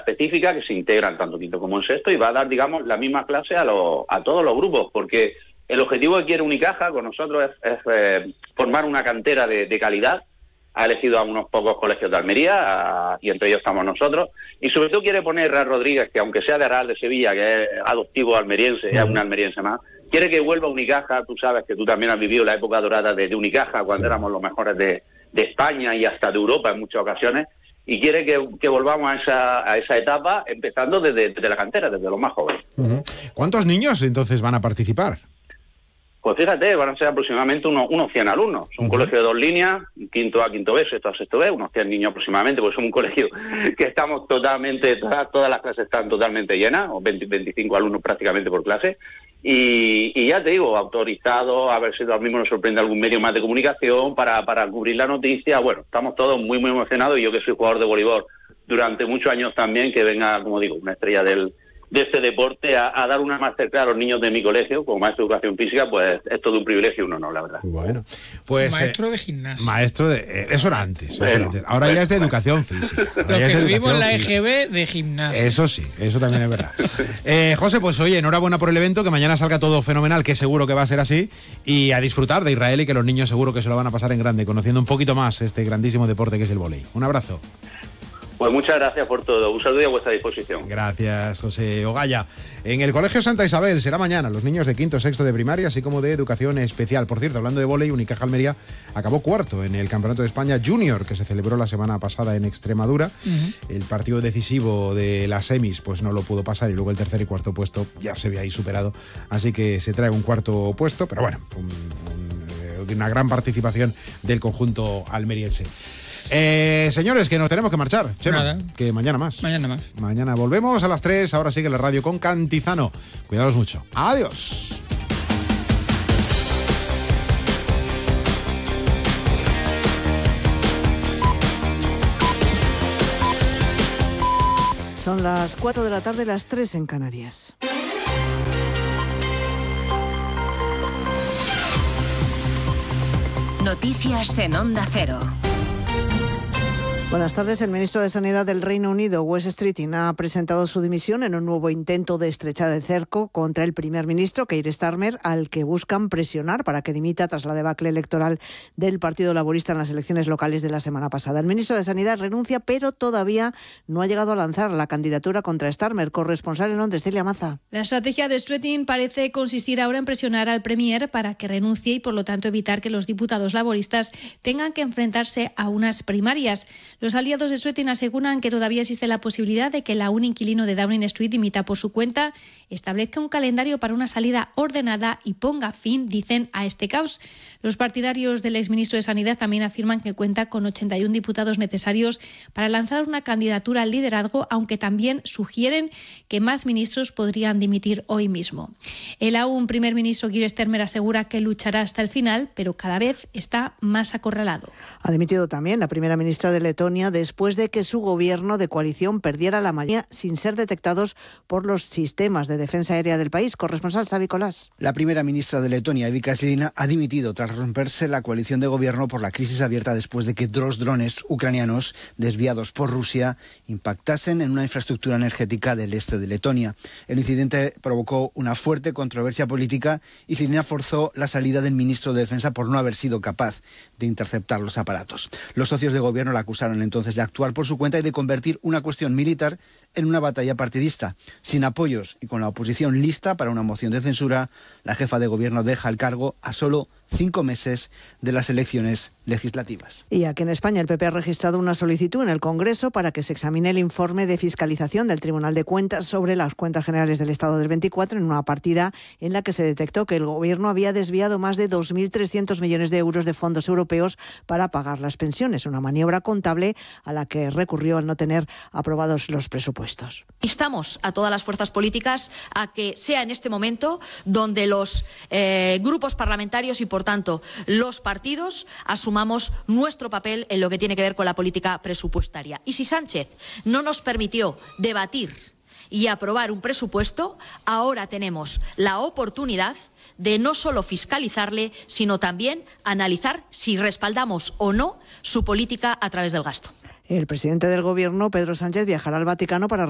específica que se integran tanto en quinto como en sexto y va a dar, digamos, la misma clase a todos los grupos, porque el objetivo que quiere Unicaja con nosotros es formar una cantera de calidad. Ha elegido a unos pocos colegios de Almería, y entre ellos estamos nosotros, y sobre todo quiere poner a Rodríguez, que aunque sea de Real de Sevilla, que es adoptivo almeriense, es un almeriense más, quiere que vuelva a Unicaja. Tú sabes que tú también has vivido la época dorada de Unicaja, cuando éramos los mejores de España y hasta de Europa en muchas ocasiones, y quiere que volvamos a esa etapa, empezando desde la cantera, desde los más jóvenes. ¿Cuántos niños entonces van a participar? Pues fíjate, van a ser aproximadamente unos 100 alumnos. Es un colegio de 2 líneas, quinto A, quinto B, sexto A, sexto B, unos 100 niños aproximadamente, porque es un colegio que estamos totalmente, todas las clases están totalmente llenas, o 25 alumnos prácticamente por clase. Y ya te digo, autorizado, a ver si ahora mismo nos sorprende algún medio más de comunicación para cubrir la noticia. Bueno, estamos todos muy, muy emocionados, y yo que soy jugador de voleibol durante muchos años también, que venga, como digo, una estrella de este deporte a dar una masterclass a los niños de mi colegio, como maestro de educación física, pues es todo un privilegio y un honor, la verdad. Bueno, pues... Maestro de gimnasia. Eso era antes. Ahora ya es de educación física. Lo que tuvimos en la EGB de gimnasia. Eso sí, eso también es verdad. José, pues oye, enhorabuena por el evento, que mañana salga todo fenomenal, que seguro que va a ser así, y a disfrutar de Israel, y que los niños seguro que se lo van a pasar en grande, conociendo un poquito más este grandísimo deporte que es el vóley. Un abrazo. Pues muchas gracias por todo. Un saludo y a vuestra disposición. Gracias, José Ogaya. En el Colegio Santa Isabel será mañana los niños de quinto, sexto de primaria, así como de educación especial. Por cierto, hablando de vóley, Unicaja Almería acabó cuarto en el Campeonato de España Junior, que se celebró la semana pasada en Extremadura. El partido decisivo de las semis pues no lo pudo pasar, y luego el tercer y cuarto puesto ya se ve ahí superado. Así que se trae un cuarto puesto, pero bueno, una gran participación del conjunto almeriense. Señores, que nos tenemos que marchar. Chema, nada. Que mañana más. Mañana volvemos a las 3. Ahora sigue la radio con Cantizano. Cuidados mucho. Adiós. Son las 4 de la tarde, las 3 en Canarias. Noticias en Onda Cero. Buenas tardes. El ministro de Sanidad del Reino Unido, Wes Streeting, ha presentado su dimisión en un nuevo intento de estrechar el cerco contra el primer ministro, Keir Starmer, al que buscan presionar para que dimita tras la debacle electoral del Partido Laborista en las elecciones locales de la semana pasada. El ministro de Sanidad renuncia, pero todavía no ha llegado a lanzar la candidatura contra Starmer. Corresponsal en Londres, Celia Maza. La estrategia de Streeting parece consistir ahora en presionar al Premier para que renuncie y, por lo tanto, evitar que los diputados laboristas tengan que enfrentarse a unas primarias. Los aliados de Streeting aseguran que todavía existe la posibilidad de que el aún inquilino de Downing Street dimita por su cuenta, establezca un calendario para una salida ordenada y ponga fin, dicen, a este caos. Los partidarios del exministro de Sanidad también afirman que cuenta con 81 diputados necesarios para lanzar una candidatura al liderazgo, aunque también sugieren que más ministros podrían dimitir hoy mismo. El aún primer ministro Keir Starmer asegura que luchará hasta el final, pero cada vez está más acorralado. Ha dimitido también la primera ministra de Letonia después de que su gobierno de coalición perdiera la mayoría sin ser detectados por los sistemas de defensa aérea del país. Corresponsal Xavi Colás. La primera ministra de Letonia, Evi Kaslina, ha dimitido tras romperse la coalición de gobierno por la crisis abierta después de que dos drones ucranianos desviados por Rusia impactasen en una infraestructura energética del este de Letonia. El incidente provocó una fuerte controversia política y Kaslina forzó la salida del ministro de Defensa por no haber sido capaz de interceptar los aparatos. Los socios de gobierno la acusaron entonces de actuar por su cuenta y de convertir una cuestión militar en una batalla partidista. Sin apoyos y con la oposición lista para una moción de censura, la jefa de gobierno deja el cargo a solo 5 meses de las elecciones legislativas. Y aquí en España el PP ha registrado una solicitud en el Congreso para que se examine el informe de fiscalización del Tribunal de Cuentas sobre las cuentas generales del Estado del 24 en una partida en la que se detectó que el Gobierno había desviado más de 2.300 millones de euros de fondos europeos para pagar las pensiones, una maniobra contable a la que recurrió al no tener aprobados los presupuestos. Instamos a todas las fuerzas políticas a que sea en este momento donde los grupos parlamentarios y, por tanto, los partidos asumamos nuestro papel en lo que tiene que ver con la política presupuestaria. Y si Sánchez no nos permitió debatir y aprobar un presupuesto, ahora tenemos la oportunidad de no solo fiscalizarle, sino también analizar si respaldamos o no su política a través del gasto. El presidente del Gobierno, Pedro Sánchez, viajará al Vaticano para